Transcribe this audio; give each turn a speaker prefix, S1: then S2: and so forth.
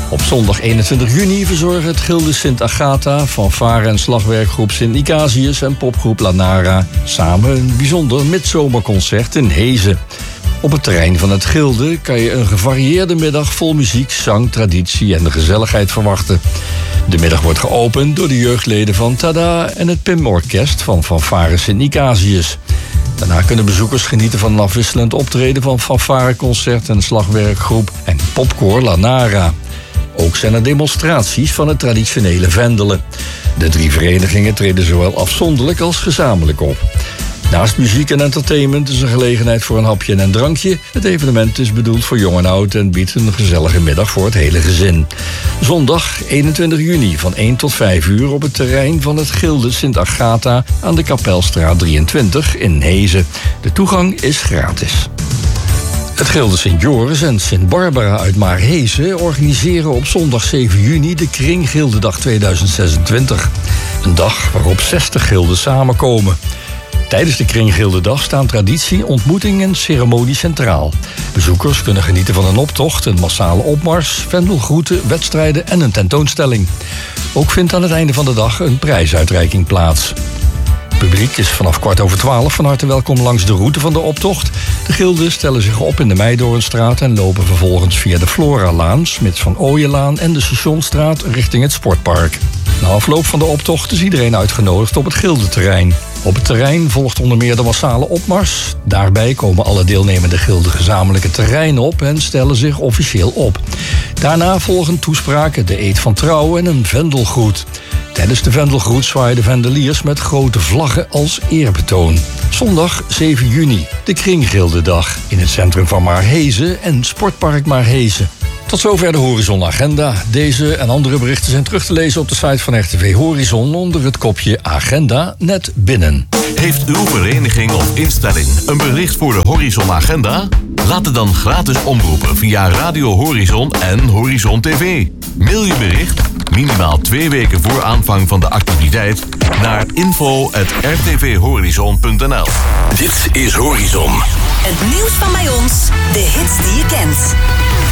S1: Op zondag 21 juni verzorgen het Gilde Sint Agatha, fanfare- en slagwerkgroep Sint Nicasius en popgroep Lanara samen een bijzonder midzomerconcert in Hezen. Op het terrein van het Gilde kan je een gevarieerde middag vol muziek, zang, traditie en de gezelligheid verwachten. De middag wordt geopend door de jeugdleden van Tada en het PIM-orkest van fanfare Sint Nicasius. Daarna kunnen bezoekers genieten van een afwisselend optreden van fanfareconcert en slagwerkgroep en popkoor Lanara. Ook zijn er demonstraties van het traditionele Vendelen. De 3 verenigingen treden zowel afzonderlijk als gezamenlijk op. Naast muziek en entertainment is er gelegenheid voor een hapje en een drankje. Het evenement is bedoeld voor jong en oud en biedt een gezellige middag voor het hele gezin. Zondag 21 juni van 1 tot 5 uur op het terrein van het Gilde Sint Agatha aan de Kapelstraat 23 in Hezen. De toegang is gratis. Het Gilde Sint Joris en Sint Barbara uit Maarhezen organiseren op zondag 7 juni de Kringgildedag 2026. Een dag waarop 60 gilden samenkomen. Tijdens de Kringgildedag staan traditie, ontmoeting en ceremonie centraal. Bezoekers kunnen genieten van een optocht, een massale opmars, vendelgroeten, wedstrijden en een tentoonstelling. Ook vindt aan het einde van de dag een prijsuitreiking plaats. Het publiek is vanaf 11:15 van harte welkom langs de route van de optocht. De gilden stellen zich op in de Meidoornstraat en lopen vervolgens via de Floralaan, Smits van Ooyenlaan en de Stationsstraat richting het sportpark. Na afloop van de optocht is iedereen uitgenodigd op het gildenterrein. Op het terrein volgt onder meer de massale opmars. Daarbij komen alle deelnemende gilden gezamenlijk het terrein op en stellen zich officieel op. Daarna volgen toespraken, de eed van trouw en een vendelgroet. Tijdens de vendelgroet zwaaien de vendeliers met grote vlaggen als eerbetoon. Zondag 7 juni, de Kringgildedag in het centrum van Maarhezen en Sportpark Maarhezen. Tot zover de Horizon Agenda. Deze en andere berichten zijn terug te lezen op de site van RTV Horizon onder het kopje Agenda net binnen.
S2: Heeft uw vereniging of instelling een bericht voor de Horizon Agenda? Laat het dan gratis omroepen via Radio Horizon en Horizon TV. Mail je bericht, minimaal 2 weken voor aanvang van de activiteit, naar info@rtvhorizon.nl. Dit is Horizon.
S3: Het nieuws van bij ons, de hits die je kent.